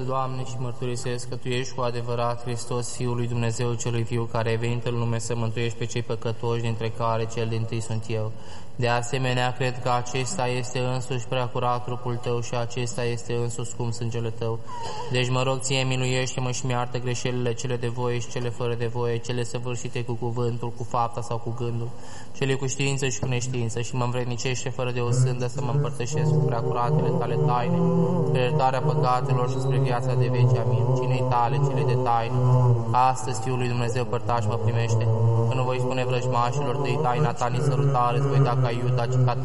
Doamne, și mărturisesc că Tu ești cu adevărat Hristos, Fiul lui Dumnezeu celui viu, care ai venit în lume să mântuiești pe cei păcătoși, dintre care cel dintâi sunt eu. De asemenea, cred că acesta este însuși prea curat trupul Tău și acesta este însuși scump sângele Tău. Deci mă rog Ție, miluiește-mă și mi-artă greșelile, cele de voie și cele fără de voie, cele săvârșite cu cuvântul, cu fapta sau cu gândul, cele cu știință și cu neștiință, și mă învrednicește fără de o sândă să mă împărtășesc cu prea curatele Tale taine, spre iertarea păcatelor și spre viața de veci. Amin. Cinei Tale, cele de taină, astăzi, Fiul lui Dumnezeu părtaș, mă primește, că nu voi spune vrăjmașilor Tăi taina Ta, ni sărutare, îți voi da ca Iuda, ci ca